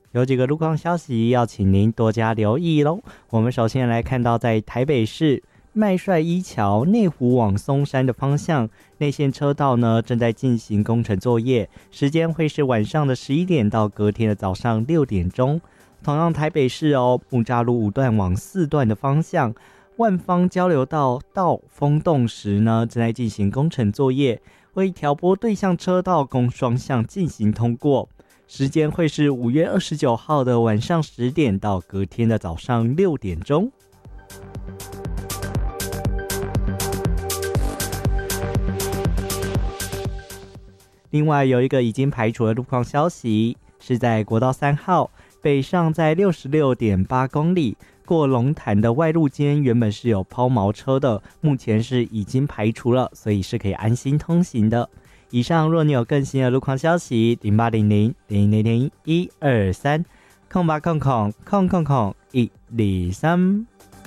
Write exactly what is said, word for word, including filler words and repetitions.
有几个路况消息要请您多加留意咯。我们首先来看到在台北市麦帅一桥内湖往松山的方向，内线车道呢正在进行工程作业，时间会是晚上的十一点到隔天的早上六点钟。同样台北市哦，木栅路五段往四段的方向，万方交流道到风洞时呢正在进行工程作业，会调拨对向车道供双向进行通过，时间会是五月二十九号的晚上十点到隔天的早上六点钟。另外有一个已经排除的路况消息，是在国道三号北上在 六十六点八公里过龙潭的外路间，原本是有抛锚车的，目前是已经排除了，所以是可以安心通行的。以上若你有更新的路况消息，零八零零零零零一二三空八空空空空空一二三。